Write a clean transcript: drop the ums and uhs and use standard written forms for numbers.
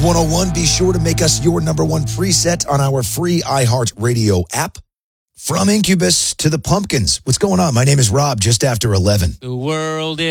101. Be sure to make us your number one preset on our free iHeartRadio app. From Incubus to the Pumpkins. What's going on? My name is Rob, just after 11. The world is